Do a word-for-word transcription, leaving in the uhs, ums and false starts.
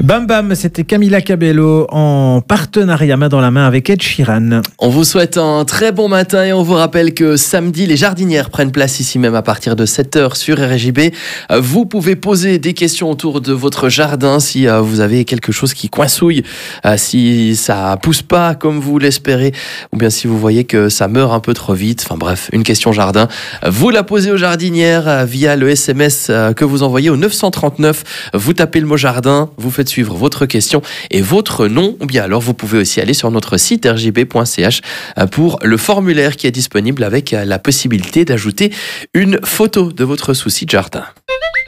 Bam Bam, c'était Camila Cabello en partenariat main dans la main avec Ed Sheeran. On vous souhaite un très bon matin et on vous rappelle que samedi, les jardinières prennent place ici même à partir de sept heures sur R J B. Vous pouvez poser des questions autour de votre jardin si vous avez quelque chose qui coincouille, si ça pousse pas comme vous l'espérez, ou bien si vous voyez que ça meurt un peu trop vite. Enfin bref, une question jardin. Vous la posez aux jardinières via le S M S que vous envoyez au neuf cent trente-neuf. Vous tapez le mot jardin, vous faites suivre votre question et votre nom, ou bien alors vous pouvez aussi aller sur notre site r j b point c h pour le formulaire qui est disponible avec la possibilité d'ajouter une photo de votre souci de jardin.